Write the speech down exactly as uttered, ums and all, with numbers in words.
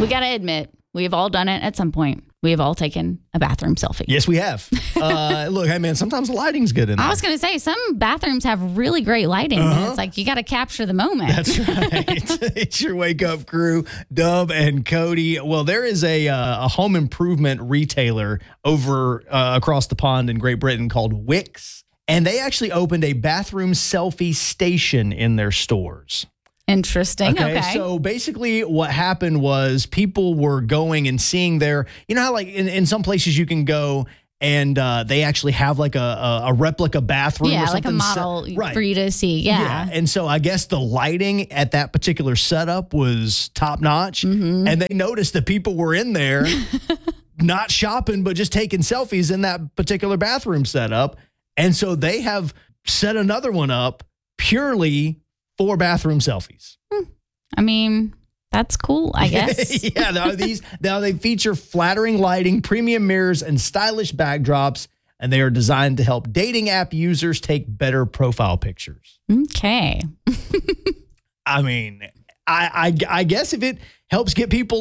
We got to admit, we've all done it at some point. We have all taken a bathroom selfie. Yes, we have. Uh, look, hey, man, sometimes the lighting's good in there. I was going to say, some bathrooms have really great lighting. Uh-huh. And it's like, you got to capture the moment. That's right. It's your Wake Up Crew, Dub and Cody. Well, there is a, uh, a home improvement retailer over uh, across the pond in Great Britain called Wix. And they actually opened a bathroom selfie station in their stores. Interesting. Okay, okay. So basically what happened was people were going and seeing their, you know how like in, in some places you can go and uh, they actually have like a, a, a replica bathroom yeah, or something. like a model set, right. for you to see. Yeah. yeah. And so I guess the lighting at that particular setup was top notch. Mm-hmm. And they noticed that people were in there not shopping, but just taking selfies in that particular bathroom setup. And so they have set another one up purely for bathroom selfies. Hmm. I mean, that's cool, I guess. yeah, now these now they feature flattering lighting, premium mirrors, and stylish backdrops, and they are designed to help dating app users take better profile pictures. Okay. I mean, I, I I guess if it helps get people